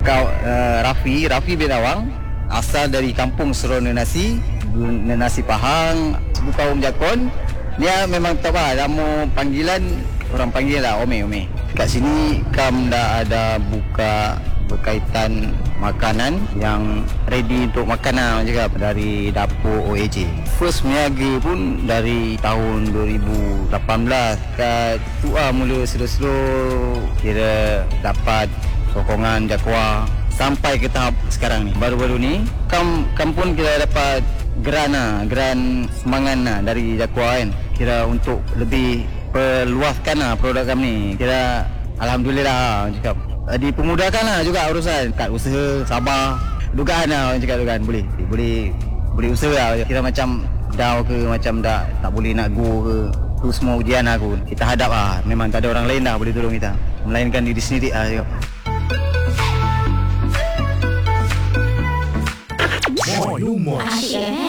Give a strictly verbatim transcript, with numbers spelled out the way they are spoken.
kau uh, Rafi Rafi bin Awang, asal dari kampung Serona Nasi, Nasi Pahang, Bukau Jakon. Dia memang tak apa, nama panggilan orang panggil lah Ome Ome. Kat sini Kam dah ada buka berkaitan makanan yang ready untuk makan lah juga dari dapur O A J. First meniaga pun dari tahun dua ribu lapan belas. Kat tu lah mula slow-slow kira dapat sokongan Jakwa sampai ke tahap sekarang ni. Baru-baru ni Kam, Kam pun kira dapat geran lah, geran semangat lah dari Jakwa kan. Kira untuk lebih perluaskan lah produk kami ni. Kira Alhamdulillah lah cakap. Dipermudahkan lah juga urusan kad usaha, sabar, dugaan lah orang cakap tu kan. Boleh, boleh, boleh usaha lah. Kira macam down ke, macam dah tak boleh nak go ke, tu semua ujian lah aku. Kita hadap lah, memang tak ada orang lain dah boleh tolong kita, melainkan diri sendiri lah cakap. Moin Humor.